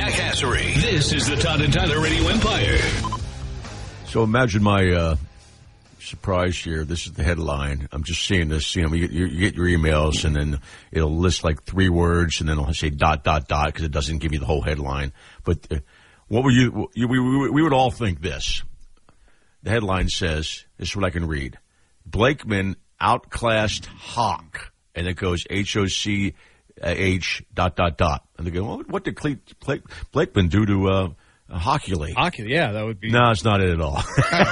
Jack Assery. This is the Todd and Tyler Radio Empire. So imagine my surprise here. This is the headline. I'm just seeing this. You get your emails, and then it'll list like 3 words, and then it'll say ... because it doesn't give you the whole headline. But what were we would all think this. The headline says, this is what I can read. Blakeman outclassed Hawk. And it goes HOCH ... And they go, well, what did Blakeman do to Hockley? Hockley, yeah, that would be. No, it's not it at all.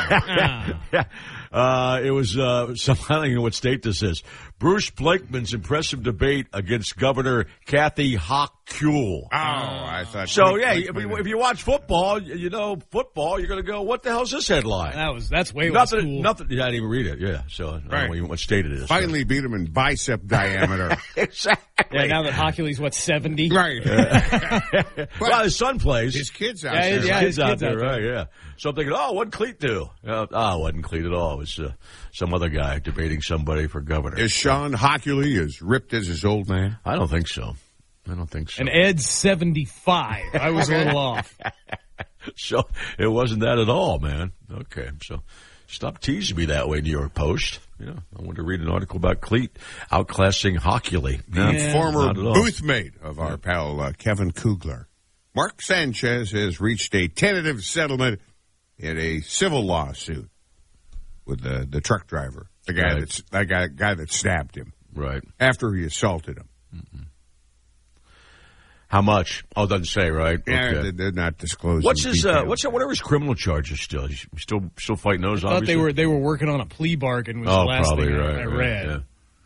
It was some, I don't even know what state this is. Bruce Blakeman's impressive debate against Governor Kathy Hochul. Oh, I thought. So yeah, if you watch football, you're going to go, what the hell's this headline? That's way less cool. Nothing. I didn't even read it. Yeah, so I don't know even what state it is. Finally beat him in bicep diameter. Exactly. Yeah, now that Hockley's 70? Right. Well, his son plays. His kid's out there. Yeah, His kids out there, right? Yeah. So I'm thinking, what did Cleet do? It wasn't Cleet at all. It was some other guy debating somebody for governor. Is Sean Hockley as ripped as his old man? I don't think so. And Ed's 75. I was a little off. So it wasn't that at all, man. Okay, so stop teasing me that way, New York Post. I want to read an article about Cleet outclassing Hockley. Former boothmate of our pal Kevin Kugler. Mark Sanchez has reached a tentative settlement in a civil lawsuit with the truck driver, the guy that stabbed him, right after he assaulted him. Mm-hmm. How much? Oh, it doesn't say, right? Yeah, okay. They're not disclosing. What's his? What are his criminal charges still? He's still fighting those. I thought they were working on a plea bargain. Was the last probably thing right. I read.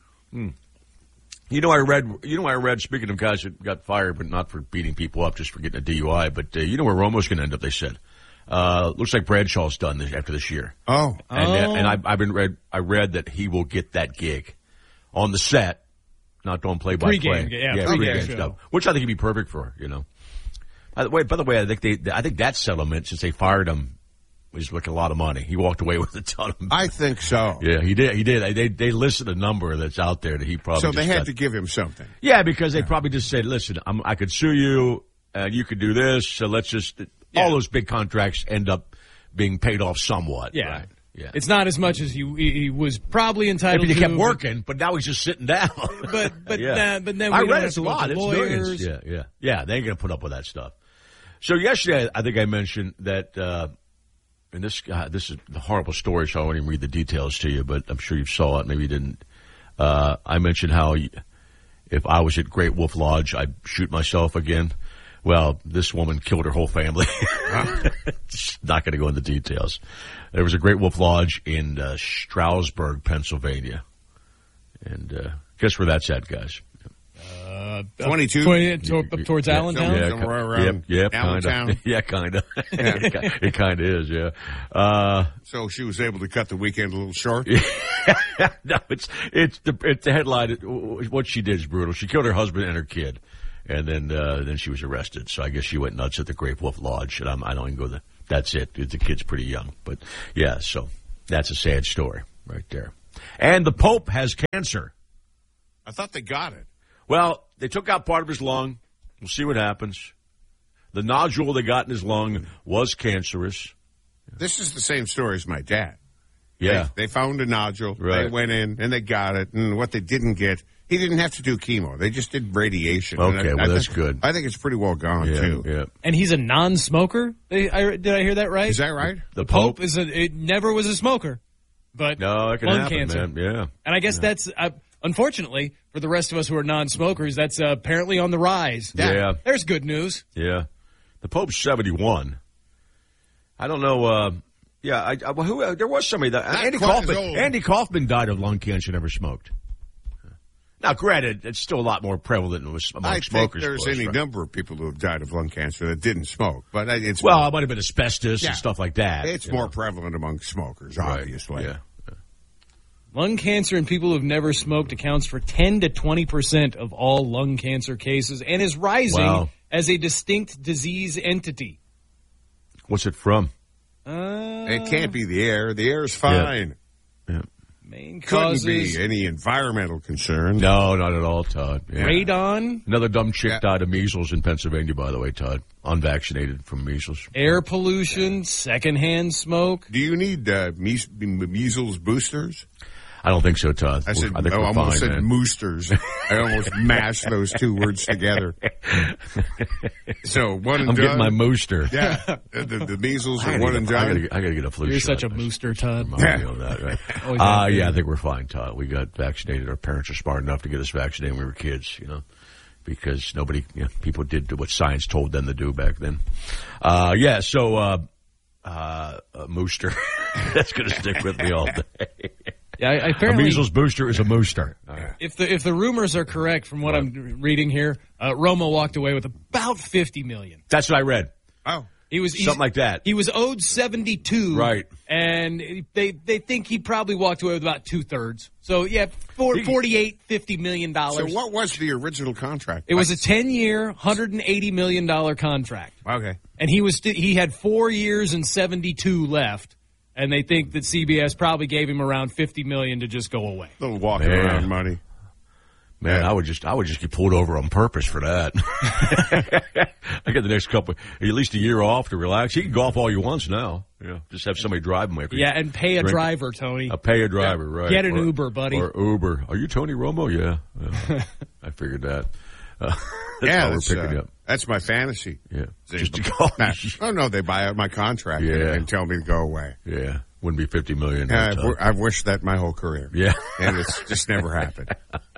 Yeah. I read. Speaking of guys that got fired, but not for beating people up, just for getting a DUI. But you know where Romo's going to end up? They said. Looks like Bradshaw's done after this year. Oh, and I read that he will get that gig on the set. Not doing play-by-play. Pre-game stuff, which I think he'd be perfect for. By the way, I think that settlement, since they fired him, was like a lot of money. He walked away with a ton of money. I think so. Yeah, he did. They listed a number that's out there that he probably. So they had to give him something. Yeah, because they probably just said, "Listen, I could sue you, and you could do this. So let's just." All those big contracts end up being paid off somewhat. Yeah. Right? Yeah. It's not as much as he was probably entitled to. He kept working, but now he's just sitting down. But then I read it a lot. It's millions. Yeah. They ain't gonna put up with that stuff. So yesterday, I think I mentioned that, and this is a horrible story, so I won't even read the details to you. But I'm sure you saw it. Maybe you didn't. I mentioned how if I was at Great Wolf Lodge, I'd shoot myself again. Well, this woman killed her whole family. Not going to go into details. There was a Great Wolf Lodge in Stroudsburg, Pennsylvania. And guess where that's at, guys? 22? Up towards Allentown? Somewhere around Allentown? Yeah, kind of. It kind of is, yeah. So she was able to cut the weekend a little short? No, it's the headline. What she did is brutal. She killed her husband and her kid. And then she was arrested. So I guess she went nuts at the Great Wolf Lodge. And I don't even go there. That's it. The kid's pretty young. But, yeah, so that's a sad story right there. And the Pope has cancer. I thought they got it. Well, they took out part of his lung. We'll see what happens. The nodule they got in his lung was cancerous. This is the same story as my dad. Yeah. They found a nodule. Right. They went in, and they got it. And what they didn't get, he didn't have to do chemo. They just did radiation. Okay, that's good. I think it's pretty well gone, too. Yeah. And he's a non-smoker? Did I hear that right? Is that right? The Pope never was a smoker. But no, it can lung happen, cancer. Man. Yeah. And I guess that's, unfortunately, for the rest of us who are non-smokers, that's apparently on the rise. Yeah. There's good news. Yeah. The Pope's 71. I don't know. There was somebody that Andy Kaufman died of lung cancer, never smoked. Now, granted, it's still a lot more prevalent among smokers. I think there's any number of people who have died of lung cancer that didn't smoke. But it might have been asbestos and stuff like that. It's more prevalent among smokers, obviously. Yeah. Lung cancer in people who have never smoked accounts for 10 to 20% of all lung cancer cases and is rising as a distinct disease entity. What's it from? It can't be the air. The air is fine. Yeah. Main Couldn't causes. be any environmental concern. No, not at all, Todd. Yeah. Radon. Another dumb chick died of measles in Pennsylvania, by the way, Todd. Unvaccinated from measles. Air pollution. Secondhand smoke. Do you need measles boosters? I don't think so, Todd. I think almost we're fine, said man. moosters. I almost mashed those two words together. So one and I'm done. getting my mooster. Yeah, the measles are one and done. I got to get a flu You're shot. such a mooster, Todd. Remind me of that, right? Yeah, I think we're fine, Todd. We got vaccinated. Our parents are smart enough to get us vaccinated when we were kids, because people did what science told them to do back then. Mooster. That's going to stick with me all day. Yeah, apparently a measles booster is a mooster. If the rumors are correct from what I'm reading here, Romo walked away with about $50 million. That's what I read. Oh. Something like that. He was owed 72, right? And they think he probably walked away with about 2/3. So yeah, $50 million. So what was the original contract? It was a 10-year, $180 million contract. Okay, and he had 4 years and 72 left. And they think that CBS probably gave him around $50 million to just go away. Little walking around money. Man, I would just get pulled over on purpose for that. I get the next at least a year off to relax. He can go off all you wants now. Just have somebody drive him. Yeah, and pay a driver, Tony. Pay a driver, right? Get an Uber, buddy. Or Uber. Are you Tony Romo? Yeah. I figured that. That's my fantasy. Yeah, just to go. Oh no, they buy out my contract and tell me to go away. Yeah, wouldn't be $50 million. I've wished that my whole career. Yeah, and it's just never happened.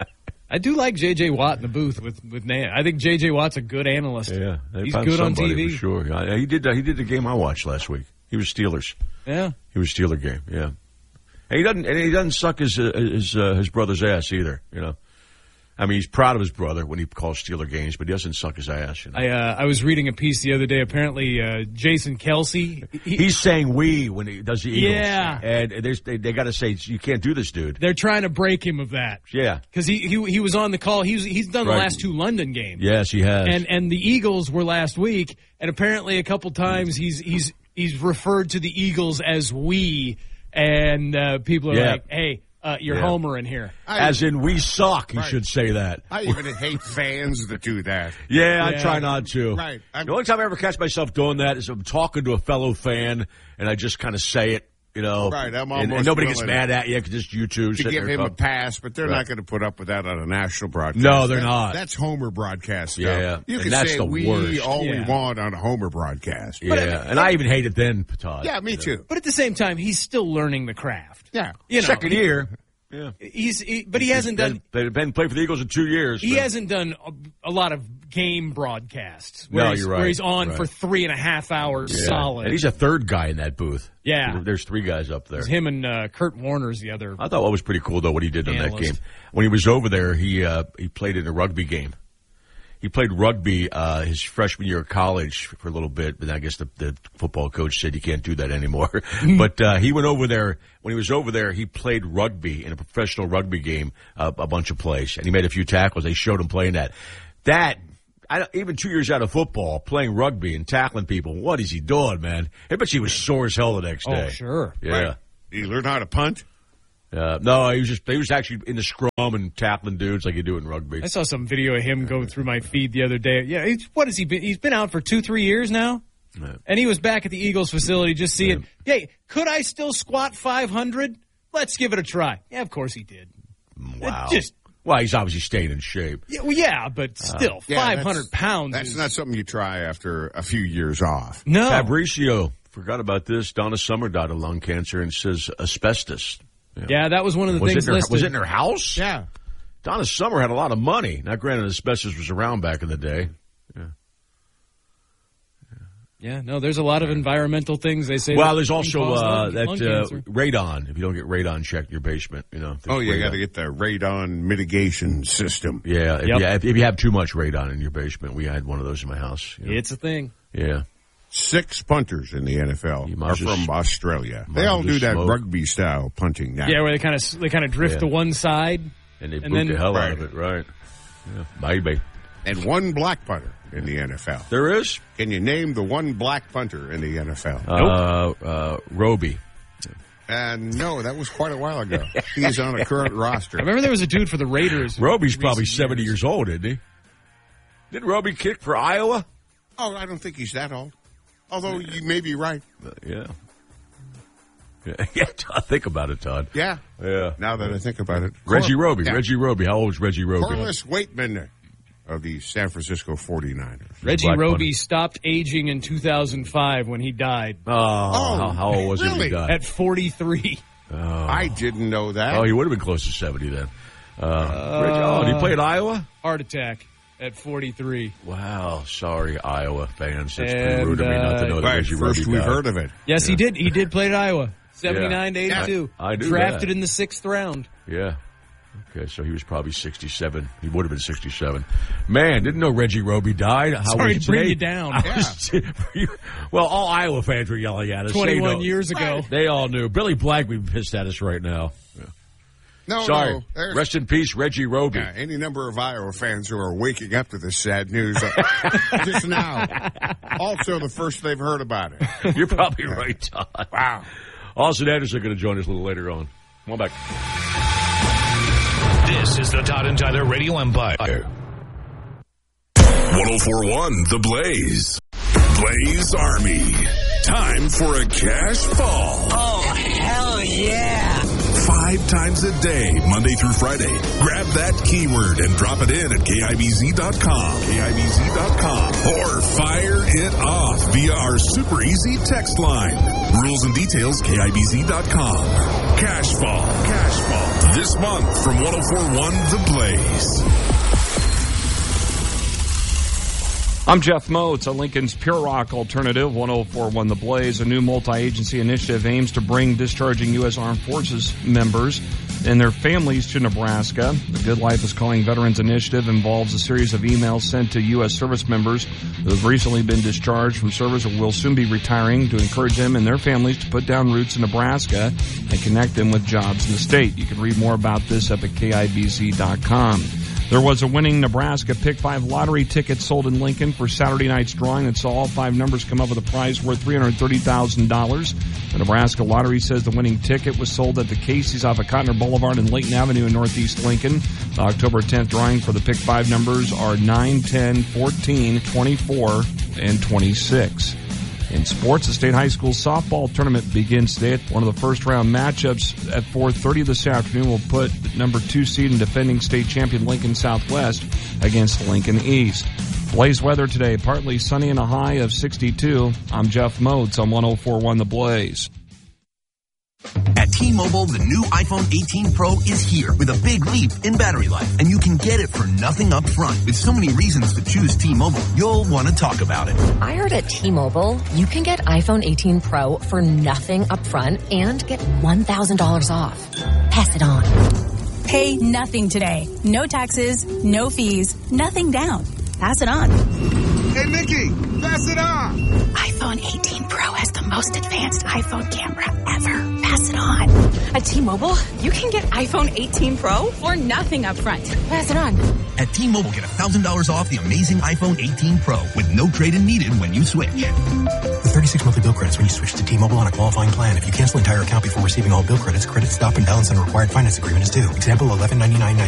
I do like J.J. Watt in the booth with Nan. I think J.J. Watt's a good analyst. Yeah, he's good on TV for sure. He did the game I watched last week. He was Steelers. Yeah, he was Steeler game. Yeah, and he doesn't suck his brother's ass either. I mean, he's proud of his brother when he calls Steeler games, but he doesn't suck his ass. I was reading a piece the other day. Apparently, Jason Kelsey. He's saying we when he does the Eagles. Yeah. And they got to say, you can't do this, dude. They're trying to break him of that. Yeah. Because he was on the call. He's done the last two London games. Yes, he has. And the Eagles were last week, and apparently a couple times he's referred to the Eagles as we, and people are like, hey, you're homering here. As in, we suck, you should say that. I even hate fans that do that. Yeah, I try not to. Right. The only time I ever catch myself doing that is I'm talking to a fellow fan, and I just kind of say it, Right, I'm almost and nobody gets mad at you because it's you two. To give him a pass, but they're not going to put up with that on a national broadcast. No, they're not. That's Homer broadcast stuff. Yeah. You can that's say the we worst. all we want on a Homer broadcast. Yeah, and I even hate it then, Todd. Yeah, me too. But at the same time, he's still learning the craft. Yeah. Second year. Yeah, but he hasn't done. They've been playing for the Eagles in 2 years. He hasn't done a lot of game broadcasts. No, you're right. Where he's on for 3.5 hours solid. And he's a third guy in that booth. Yeah, there's three guys up there. It's him and Kurt Warner's the other. I thought what was pretty cool though what he did in that game. When he was over there, he played in a rugby game. He played rugby his freshman year of college for a little bit, but I guess the football coach said you can't do that anymore. But he went over there. When he was over there, he played rugby in a professional rugby game, a bunch of plays, and he made a few tackles. They showed him playing that. Even 2 years out of football, playing rugby and tackling people, what is he doing, man? I bet he was sore as hell the next day. Oh, sure. Yeah. Right. Did he learn how to punt? No, he was actually in the scrum and tackling dudes like you do in rugby. I saw some video of him going through my feed the other day. Yeah, what has he been? He's been out for 2-3 years now, and he was back at the Eagles facility just seeing. Hey, could I still squat 500? Let's give it a try. Yeah, of course he did. Wow. Well, he's obviously staying in shape. Yeah, but still, 500 pounds. That's not something you try after a few years off. No. Fabricio, forgot about this. Donna Summer died of lung cancer and says asbestos. Yeah, that was one of the things listed. Was it in her house? Yeah. Donna Summer had a lot of money. Now, granted, asbestos was around back in the day. Yeah, no, there's a lot of environmental things they say. Well, there's also radon. If you don't get radon checked in your basement, Oh, you got to get the radon mitigation system. Yeah, if you have too much radon in your basement, we had one of those in my house. It's a thing. Yeah. 6 punters in the NFL are from Australia. They all do that rugby-style punting now. Yeah, where they kind of drift to one side. And they boot the hell out of it, right? Yeah, maybe. And 1 black punter in the NFL. There is? Can you name the 1 black punter in the NFL? Roby. No, that was quite a while ago. He's on a current roster. I remember there was a dude for the Raiders. Roby's probably 70 years old, isn't he? Didn't Roby kick for Iowa? Oh, I don't think he's that old. Although you may be right. Yeah, think about it, Todd. Yeah. Now that I think about it. Reggie Roby. Yeah. Reggie Roby. How old was Reggie Roby? Corliss Waitman of the San Francisco 49ers. Reggie Roby stopped aging in 2005 when he died. How old was he when he died? At 43. I didn't know that. Oh, he would have been close to 70 then. Did he play at Iowa? Heart attack at 43. Wow. Sorry, Iowa fans. That's pretty rude of me not to know that Reggie Roby died. We've heard of it. Yes, he did. He did play at Iowa. 79 to 82. I knew Drafted that. in the 6th round. Yeah. Okay, so he was probably 67. He would have been 67. Man, didn't know Reggie Roby died. Sorry to bring you down. Well, all Iowa fans were yelling at us. 21 years ago. They all knew. Billy Black would be pissed at us right now. Yeah. No, sorry. Rest in peace, Reggie Roby. Any number of Iowa fans who are waking up to this sad news just now. Also, the first they've heard about it. You're probably right, Todd. Wow. Austin Anderson going to join us a little later on. Come on back. This is the Todd and Tyler Radio Empire. 104.1 The Blaze. Blaze Army. Time for a cash fall. Oh, hell yeah. 5 times a day, Monday through Friday. Grab that keyword and drop it in at KIBZ.com. KIBZ.com. Or fire it off via our super easy text line. Rules and details, KIBZ.com. Cash fall. Cash fall. This month from 104.1 The Blaze. I'm Jeff Moats, a Lincoln's Pure Rock Alternative, 104.1 The Blaze. A new multi-agency initiative aims to bring discharging U.S. Armed Forces members and their families to Nebraska. The Good Life is Calling Veterans Initiative involves a series of emails sent to U.S. service members who have recently been discharged from service or will soon be retiring to encourage them and their families to put down roots in Nebraska and connect them with jobs in the state. You can read more about this up at KIBZ.com. There was a winning Nebraska Pick 5 lottery ticket sold in Lincoln for Saturday night's drawing that saw all 5 numbers come up with a prize worth $330,000. The Nebraska Lottery says the winning ticket was sold at the Casey's off of Cotner Boulevard and Layton Avenue in Northeast Lincoln. The October 10th drawing for the Pick 5 numbers are 9, 10, 14, 24, and 26. In sports, the state high school softball tournament begins today. One of the first-round matchups at 4:30 this afternoon will put number 2 seed and defending state champion Lincoln Southwest against Lincoln East. Blaze weather today, partly sunny and a high of 62. I'm Jeff Moats on 104.1 The Blaze. At T-Mobile, the new iPhone 18 Pro is here with a big leap in battery life, and you can get it for nothing up front. With so many reasons to choose T-Mobile, you'll want to talk about it. I heard at T-Mobile, you can get iPhone 18 Pro for nothing up front and get $1,000 off. Pass it on. Pay nothing today. No taxes, no fees, nothing down. Pass it on. Hey, Mickey, pass it on. iPhone 18 Pro has the most advanced iPhone camera ever. Pass it on. At T-Mobile, you can get iPhone 18 Pro for nothing up front. Pass it on. At T-Mobile, get $1,000 off the amazing iPhone 18 Pro with no trade-in needed when you switch. With 36 monthly bill credits when you switch to T-Mobile on a qualifying plan. If you cancel entire account before receiving all bill credits, credit stop and balance on a required finance agreement is due. Example, $11.99.